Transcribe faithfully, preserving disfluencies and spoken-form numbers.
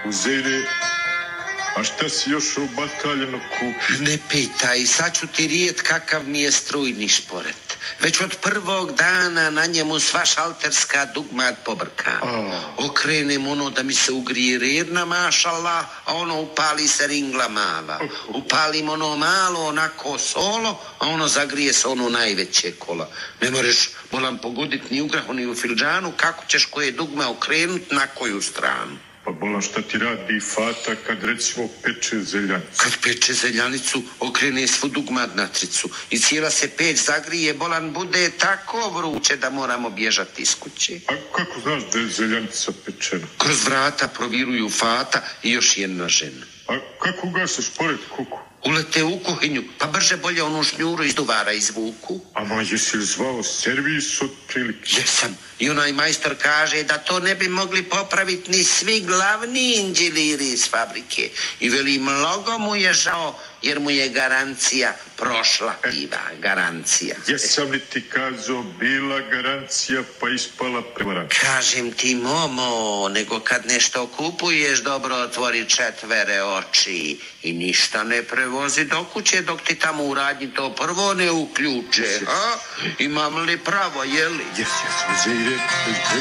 Uzere, a šta si još u bataljenu kupio? Ne pitaj, sad ću ti rijet kakav mi je strujni šporet. Već od prvog dana na njemu sva šalterska dugmat pobrka. Oh. Okrenem ono da mi se ugrije redna mašala, a ono upali se ringla mala. Upalim ono malo, onako solo, a ono zagrije se ono najveće kola. Ne moraš bolan pogodit ni u grahu ni u filđanu, kako ćeš koje dugme okrenut na koju stranu. Pa bolan, šta ti radi fata kad recimo peče zeljanicu? Kad peče zeljanicu, okrene svu dugmat na tricu i cijela se peć zagrije, bolan bude tako vruće da moramo bježati iz kuće. A kako znaš da je zeljanica pečena? Kroz vrata proviruju fata i još jedna žena. A kako gasiš pored kuku? Ulete u kuhinju, pa brže bolje onu šnjuru iz duvara izvuku. A ma jesi li zvao servis od prilike? Jesam. I onaj majstor kaže da to ne bi mogli popraviti ni svi glavni inđiliri iz fabrike. I veli, mnogo mu je žao jer mu je garancija prošla. Iva, garancija. Jesam li ti kazao, bila garancija pa ispala prevara? Kažem ti, Momo, nego kad nešto kupuješ, dobro otvori četvere oči i ništa ne prevozi do kuće dok ti tamo u radnji to prvo ne uključe. A? Imam li pravo, jeli? Jes, jes, jes, jes.